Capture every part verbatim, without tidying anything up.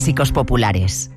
Clásicos populares.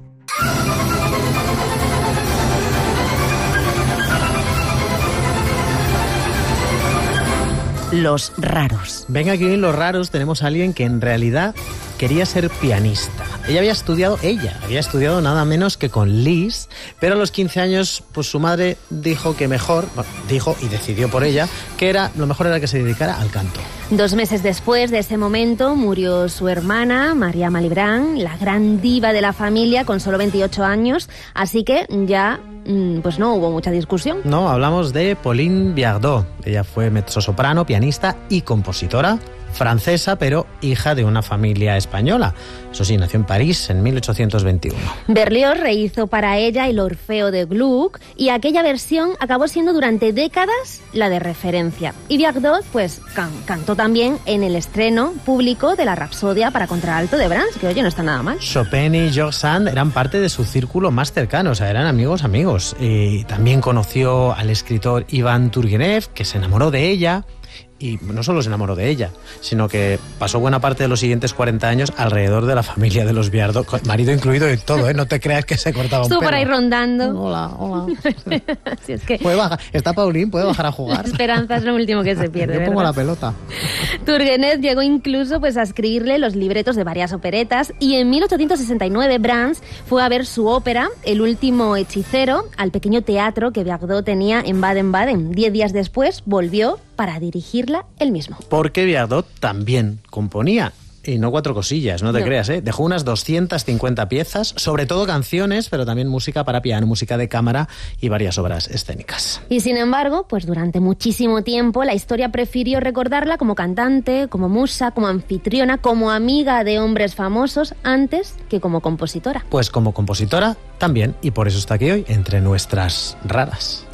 Los raros. Venga, aquí en Los Raros tenemos a alguien que en realidad quería ser pianista. Ella había estudiado, ella había estudiado nada menos que con Liszt, pero a los quince años, pues su madre dijo que mejor, bueno, dijo y decidió por ella, que era lo mejor era que se dedicara al canto. Dos meses después de ese momento murió su hermana, María Malibran, la gran diva de la familia, con solo veintiocho años, así que ya pues no hubo mucha discusión. No, hablamos de Pauline Viardot. Ella fue mezzosoprano, pianista y compositora francesa, pero hija de una familia española. Eso sí, nació en París en mil ochocientos veintiuno. Berlioz rehizo para ella el Orfeo de Gluck y aquella versión acabó siendo durante décadas la de referencia. Y Viardot pues can- cantó también en el estreno público de la Rapsodia para contralto de Brahms, que oye, no está nada mal. Chopin y Georges Sand eran parte de su círculo más cercano, o sea, eran amigos amigos. Y también conoció al escritor Iván Turgenev, que se enamoró de ella. Y no solo se enamoró de ella, sino que pasó buena parte de los siguientes cuarenta años alrededor de la familia de los Viardot, marido incluido y todo, ¿eh? No te creas que se cortaba un pelo. Estuvo por ahí rondando. Hola, hola. Si es que ¿Puede bajar? ¿Está Pauline? ¿Puede bajar a jugar? la esperanza es lo último que se pierde. Yo pongo ¿verdad? la pelota. Turgenev llegó incluso pues, a escribirle los libretos de varias operetas y en mil ochocientos sesenta y nueve Brahms fue a ver su ópera, El último hechicero, al pequeño teatro que Viardot tenía en Baden-Baden. Diez días después volvió para dirigirla él mismo. Porque Viardot también componía. Y no cuatro cosillas, no te No. creas, ¿eh? Dejó unas doscientas cincuenta piezas, sobre todo canciones, pero también música para piano, música de cámara y varias obras escénicas. Y sin embargo, pues durante muchísimo tiempo la historia prefirió recordarla como cantante, como musa, como anfitriona, como amiga de hombres famosos, antes que como compositora. Pues como compositora también, y por eso está aquí hoy, entre nuestras raras.